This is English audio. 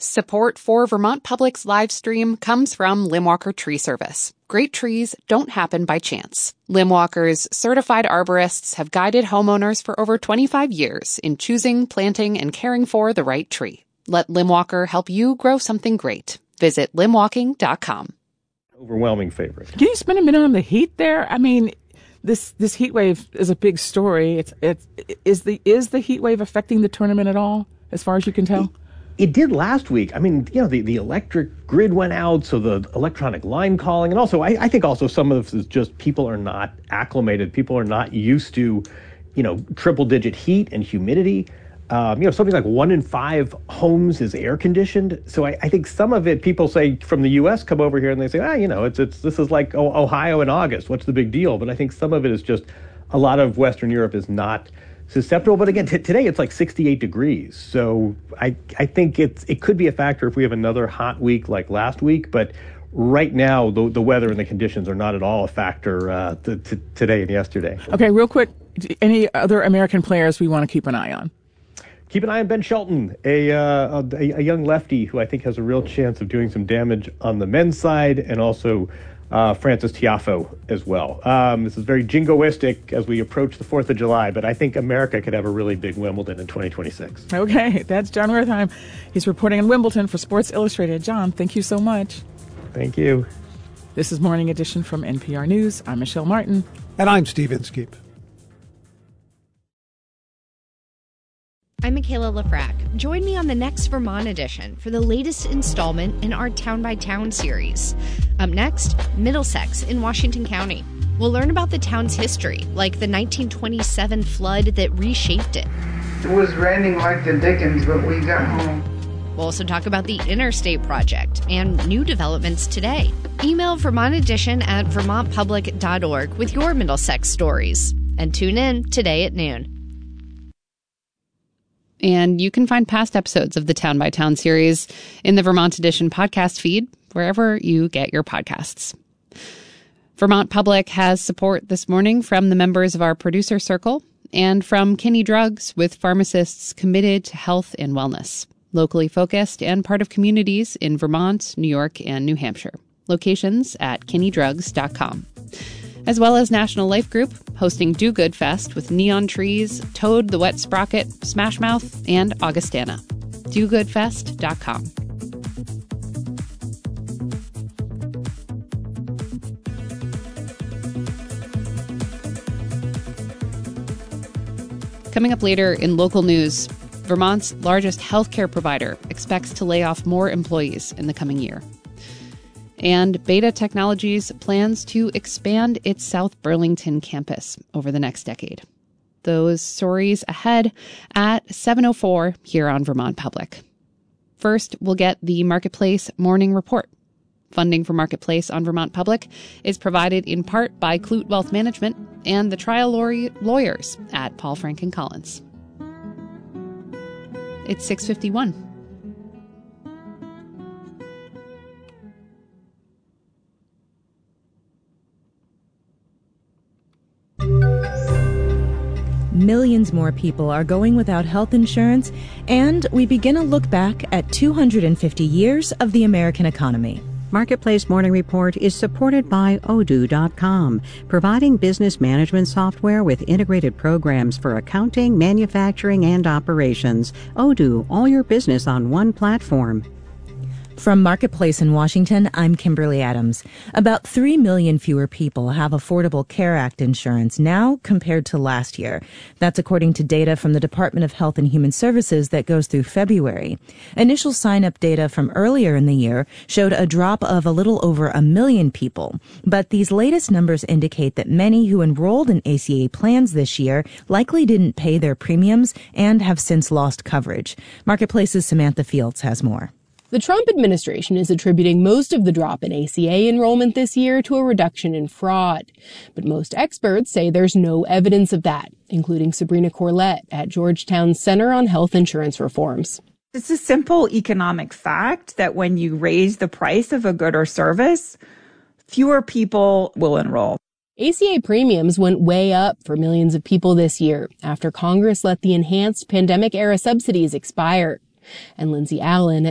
Support for Vermont Public's live stream comes from Limwalker Tree Service. Great trees don't happen by chance. Limwalker's certified arborists have guided homeowners for over 25 years in choosing, planting, and caring for the right tree. Let Limwalker help you grow something great. Visit limwalking.com. Overwhelming favorite. Can you spend a minute on the heat there? I mean, this heat wave is a big story. Is the heat wave affecting the tournament at all, as far as you can tell? It did last week. I mean, the electric grid went out, so the electronic line calling, and also I think also some of this is just people are not acclimated. People are not used to, triple-digit heat and humidity. Something like 1 in 5 homes is air conditioned. So I think some of it, people say from the U.S. come over here and they say, this is like Ohio in August. What's the big deal? But I think some of it is just a lot of Western Europe is not susceptible. But again, today it's like 68 degrees. So I think it could be a factor if we have another hot week like last week. But right now, the weather and the conditions are not at all a factor today and yesterday. Okay, real quick, any other American players we want to keep an eye on? Keep an eye on Ben Shelton, a young lefty who I think has a real chance of doing some damage on the men's side, and also Francis Tiafoe as well. This is very jingoistic as we approach the 4th of July, but I think America could have a really big Wimbledon in 2026. Okay, that's John Wertheim. He's reporting in Wimbledon for Sports Illustrated. John, thank you so much. Thank you. This is Morning Edition from NPR News. I'm Michelle Martin. And I'm Steve Inskeep. I'm Michaela Lafrac. Join me on the next Vermont edition for the latest installment in our Town by Town series. Up next, Middlesex in Washington County. We'll learn about the town's history, like the 1927 flood that reshaped it. It was raining like the Dickens, but we got home. We'll also talk about the Interstate Project and new developments today. Email Vermont Edition at vermontpublic.org with your Middlesex stories. And tune in today at noon. And you can find past episodes of the Town by Town series in the Vermont Edition podcast feed, wherever you get your podcasts. Vermont Public has support this morning from the members of our producer circle and from Kinney Drugs, with pharmacists committed to health and wellness, locally focused and part of communities in Vermont, New York, and New Hampshire. Locations at kinneydrugs.com. As well as National Life Group, hosting Do Good Fest with Neon Trees, Toad the Wet Sprocket, Smash Mouth, and Augustana. DoGoodFest.com. Coming up later in local news, Vermont's largest healthcare provider expects to lay off more employees in the coming year. And Beta Technologies plans to expand its South Burlington campus over the next decade. Those stories ahead at 7:04 here on Vermont Public. First, we'll get the Marketplace Morning Report. Funding for Marketplace on Vermont Public is provided in part by Clute Wealth Management and the trial lawyers at Paul Frank & Collins. It's 6:51. Millions more people are going without health insurance, and we begin a look back at 250 years of the American economy. Marketplace Morning Report is supported by Odoo.com, providing business management software with integrated programs for accounting, manufacturing, and operations. Odoo, all your business on one platform. From Marketplace in Washington, I'm Kimberly Adams. About 3 million fewer people have Affordable Care Act insurance now compared to last year. That's according to data from the Department of Health and Human Services that goes through February. Initial sign-up data from earlier in the year showed a drop of a little over 1 million people. But these latest numbers indicate that many who enrolled in ACA plans this year likely didn't pay their premiums and have since lost coverage. Marketplace's Samantha Fields has more. The Trump administration is attributing most of the drop in ACA enrollment this year to a reduction in fraud. But most experts say there's no evidence of that, including Sabrina Corlett at Georgetown's Center on Health Insurance Reforms. It's a simple economic fact that when you raise the price of a good or service, fewer people will enroll. ACA premiums went way up for millions of people this year after Congress let the enhanced pandemic-era subsidies expire. And Lindsay Allen